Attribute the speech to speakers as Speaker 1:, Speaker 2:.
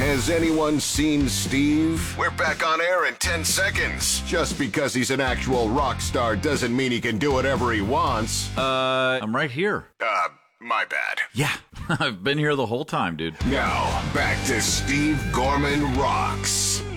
Speaker 1: Has anyone seen Steve? We're back on air in 10 seconds. Just because he's an actual rock star doesn't mean he can do whatever he wants.
Speaker 2: I'm right here.
Speaker 1: My bad.
Speaker 2: Yeah, I've been here the whole time, dude.
Speaker 1: Now, back to Steve Gorman Rocks.